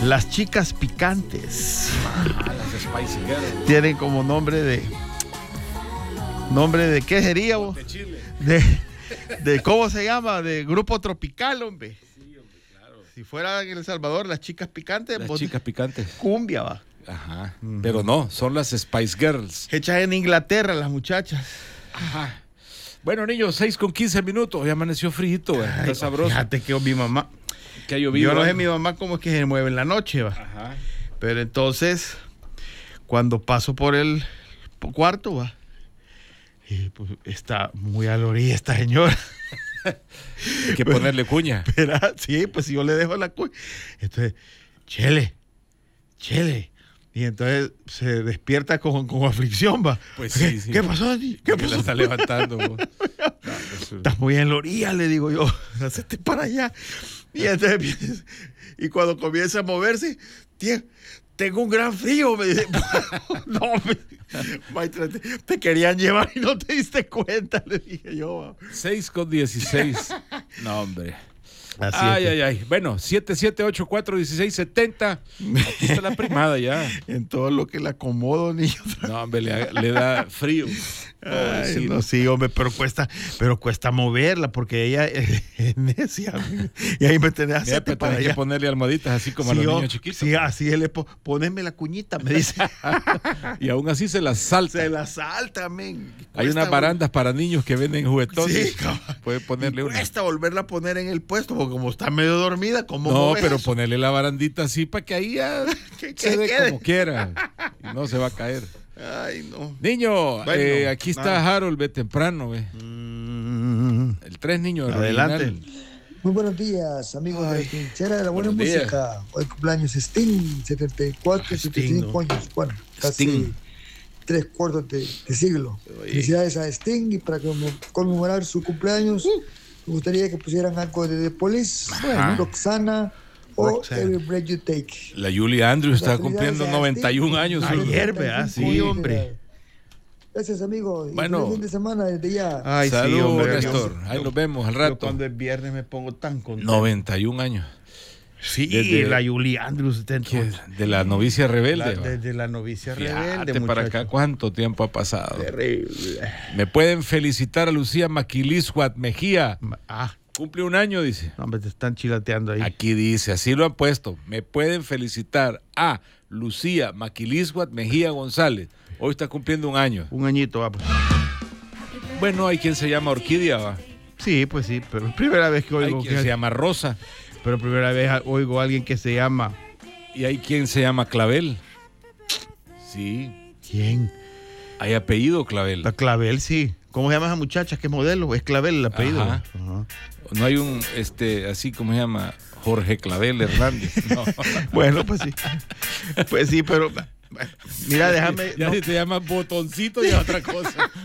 Las chicas picantes. Las Spice Girls. Tienen como nombre de qué sería vos? De Chile. De ¿cómo se llama? De grupo tropical, hombre. Sí, hombre, claro. Si fuera en El Salvador, las chicas picantes, Las vos- chicas picantes. cumbia va. Ajá. Pero no, son las Spice Girls. Hechas en Inglaterra las muchachas. Ajá. Bueno, niños, 6:15. Hoy amaneció frío, está Ay, sabroso. Fíjate que mi mamá, Que ha llovido. yo no sé algo. mi mamá cómo es que se mueve en la noche, va. Ajá. Pero entonces, cuando paso por el cuarto, va, y pues está muy a la orilla esta señora. Hay que ponerle cuña. Espera, sí, pues si yo le dejo la cuña. Entonces, chele. Y entonces se despierta con aflicción, va. Pues ¿Qué, sí, sí. ¿Qué pasó, Dani? ¿Qué Que la pasó? está levantando. Vos. Estás muy en la orilla, le digo yo. Hacete para allá. Y entonces, y cuando comienza a moverse, tengo un gran frío, me dice. No, maestra, te querían llevar y no te diste cuenta, le dije yo. 6:16. No, hombre. Así Ay, es. ay, ay. Bueno, 77841670. Aquí está la primada ya. En todo lo que le acomodo, niño. No, hombre, le da frío. Ay, Sí. no, sí, hombre, pero cuesta moverla porque ella es necia. Y ahí me tenés Mira, pero para tenés que allá. ponerle almohaditas así como a Sí, los yo- niños chiquitos. Sí, así él le poneme la cuñita, me dice. Y aún así se las salta. Se la salta, men. Hay Cuesta unas barandas para niños que venden juguetones. Sí, cabal. Puede ponerle una. Cuesta volverla a poner en el puesto porque como está medio dormida, ¿cómo No, mueves pero eso? ponerle la barandita así para que ahí ya Que se dé quede. como quiera. Y no se va a caer. Ay, no. Niño, Bueno, aquí está Harold, ve temprano, ve. El 3 niños. el Adelante. original. Muy buenos días, amigos de la trinchera de la buena Buenos días. música. Hoy cumpleaños Sting, 74, Sting, 75 ¿no? años. Bueno, casi Sting. 3/4 de siglo. Felicidades a Sting y para conmemorar su cumpleaños, me gustaría que pusieran algo de The Police, Ajá. Roxana o Roxana. Every Breath You Take. La Julie Andrews está Felicidades cumpliendo a 91 Sting. años. Ayer, ¿verdad? Sí, hombre. Gracias, amigos. Y Bueno. feliz fin de semana desde ya. Ay, Salud, sí, hombre. Néstor. Ahí nos vemos al Yo rato. cuando es viernes me pongo tan contento. 91 años. Sí, Desde- la Julie Andrews. De la novicia rebelde. va. Desde la novicia rebelde, Fíjate para acá muchacho. cuánto tiempo ha pasado. Terrible. Me pueden felicitar a Lucía Maquilishuat Mejía. Ah, Cumple un año, dice. no, hombre, te están chilateando ahí. Aquí dice, así lo han puesto. Me pueden felicitar a Lucía Maquilishuat Mejía González. Hoy está cumpliendo un año. Un añito, va. Pues. Bueno, hay quien se llama Orquídea, va. Sí, pues sí, pero es primera vez que Hay oigo quien se llama Rosa. pero primera vez oigo a alguien que se llama Y hay quien se llama Clavel. Sí, ¿quién? hay apellido Clavel. La Clavel, sí. ¿Cómo se llama esa muchacha? ¿Qué modelo? Es Clavel el apellido. Ajá. Ajá. No hay un, así como se llama, Jorge Clavel Hernández. No. Bueno, pues sí. Pues sí, pero mira, déjame. Ya no. si te llamas Botoncito y otra cosa.